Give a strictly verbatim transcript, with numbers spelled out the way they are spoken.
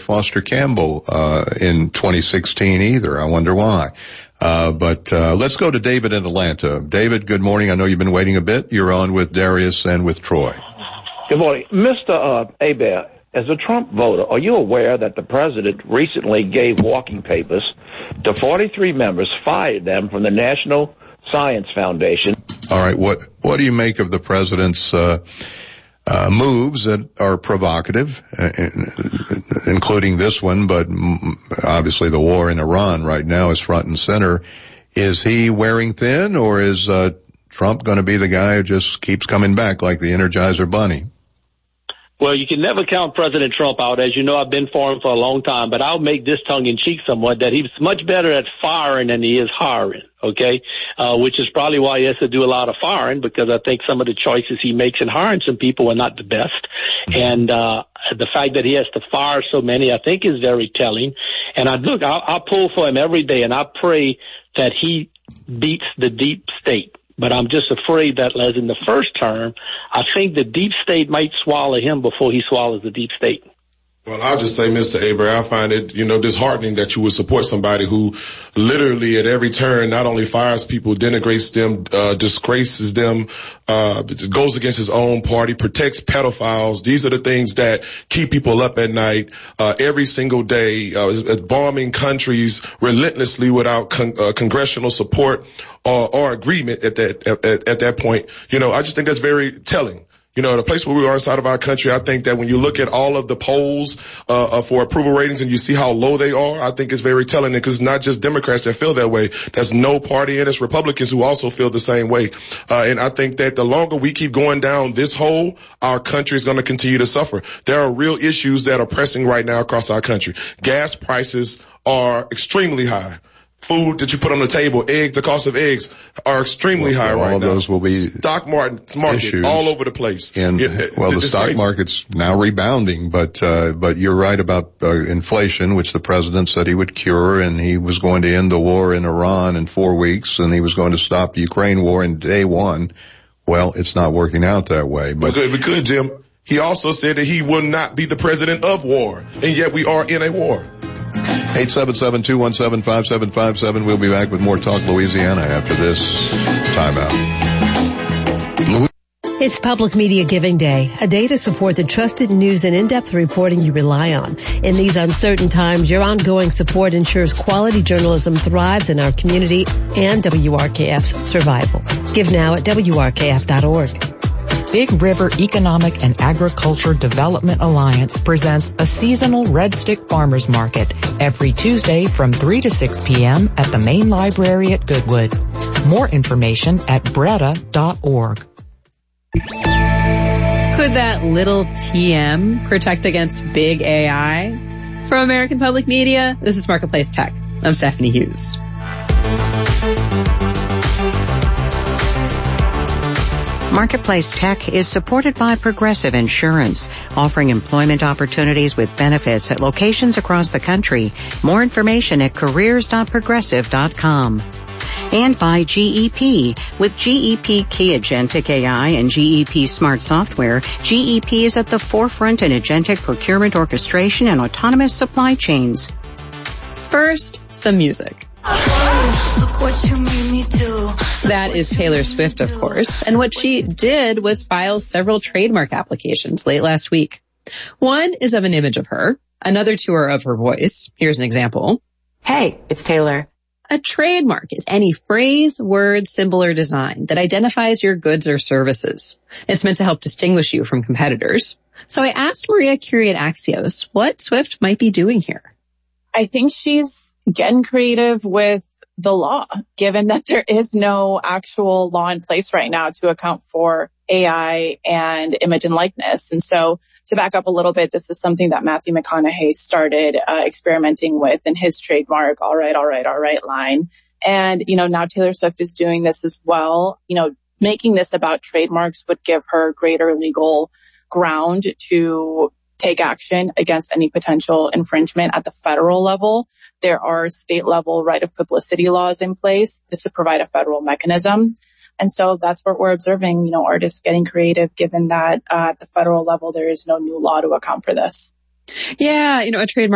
Foster Campbell uh in twenty sixteen either. I wonder why. Uh but uh let's go to David in Atlanta. David, good morning. I know you've been waiting a bit. You're on with Darius and with Troy. Good morning. Mister Uh, Hebert, as a Trump voter, are you aware that the president recently gave walking papers to forty-three members, fired them from the National Science Foundation? All right. What, what do you make of the president's, uh, uh, moves that are provocative, uh, including this one, but obviously the war in Iran right now is front and center. Is he wearing thin, or is, uh, Trump going to be the guy who just keeps coming back like the Energizer Bunny? Well, you can never count President Trump out. As you know, I've been for him for a long time, but I'll make this tongue-in-cheek somewhat that he's much better at firing than he is hiring, okay, uh, which is probably why he has to do a lot of firing, because I think some of the choices he makes in hiring some people are not the best. And uh the fact that he has to fire so many, I think, is very telling. And I look, I'll, I'll pull for him every day, and I pray that he beats the deep state. But I'm just afraid that, as in the first term, I think the deep state might swallow him before he swallows the deep state. Well, I'll just say, Mister Hebert, I find it, you know, disheartening that you would support somebody who literally at every turn not only fires people, denigrates them, uh, disgraces them, uh, goes against his own party, protects pedophiles. These are the things that keep people up at night, uh, every single day, uh, bombing countries relentlessly without con- uh, congressional support or, or agreement at that, at, at that point. You know, I just think that's very telling. You know, the place where we are inside of our country, I think that when you look at all of the polls uh, for approval ratings and you see how low they are, I think it's very telling, because it's not just Democrats that feel that way. There's no party, and it's Republicans who also feel the same way. Uh, and I think that the longer we keep going down this hole, our country is going to continue to suffer. There are real issues that are pressing right now across our country. Gas prices are extremely high. Food that you put on the table, eggs, the cost of eggs are extremely well, high all right of now. Those will be stock market, market all over the place. And yeah, well, the stock crazy. market's now rebounding, but uh, but you're right about uh, inflation, which the president said he would cure, and he was going to end the war in Iran in four weeks, and he was going to stop the Ukraine war in day one. Well, it's not working out that way. But if it could, Jim, he also said that he will not be the president of war, and yet we are in a war. eight seven seven, two one seven, five seven five seven. We'll be back with more Talk Louisiana after this timeout. It's Public Media Giving Day, a day to support the trusted news and in-depth reporting you rely on. In these uncertain times, your ongoing support ensures quality journalism thrives in our community and W R K F's survival. Give now at W R K F dot org. Big River Economic and Agriculture Development Alliance presents a seasonal Red Stick Farmers Market every Tuesday from three to six p.m. at the main library at Goodwood. More information at breda dot org. Could that little T M protect against big A I? From American Public Media, this is Marketplace Tech. I'm Stephanie Hughes. Marketplace Tech is supported by Progressive Insurance, offering employment opportunities with benefits at locations across the country. More information at careers dot progressive dot com. And by G E P. With G E P Key Agentic A I and G E P Smart Software, G E P is at the forefront in agentic procurement orchestration and autonomous supply chains. First, some music. Look what you made me do. That is Taylor Swift, of course. And what she did was file several trademark applications late last week. One is of an image of her. Another two are of her voice. Here's an example. Hey, it's Taylor. A trademark is any phrase, word, symbol, or design that identifies your goods or services. It's meant to help distinguish you from competitors. So I asked Maria Curiat-Axios what Swift might be doing here. I think she's getting creative with the law, given that there is no actual law in place right now to account for A I and image and likeness. And so to back up a little bit, this is something that Matthew McConaughey started uh, experimenting with in his trademark, all right, all right, all right line. And, you know, now Taylor Swift is doing this as well. You know, making this about trademarks would give her greater legal ground to take action against any potential infringement at the federal level. There are state level right of publicity laws in place. This would provide a federal mechanism. And so that's what we're observing, you know, artists getting creative, given that uh, at the federal level, there is no new law to account for this. Yeah, you know, a trademark